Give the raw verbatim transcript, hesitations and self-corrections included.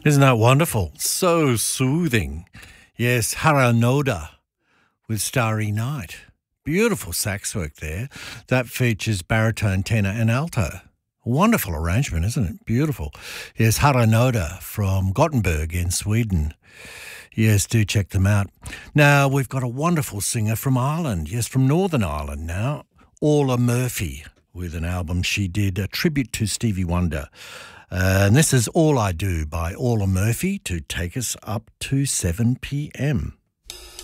Isn't that wonderful? So soothing. Yes, Haranoda with Starry Night. Beautiful sax work there. That features baritone, tenor and alto. Wonderful arrangement, isn't it? Beautiful. Yes, Haranoda from Gothenburg in Sweden. Yes, do check them out. Now, we've got a wonderful singer from Ireland. Yes, from Northern Ireland now. Orla Murphy with an album she did, a tribute to Stevie Wonder. Uh, and this is All I Do by Orla Murphy to take us up to seven p.m.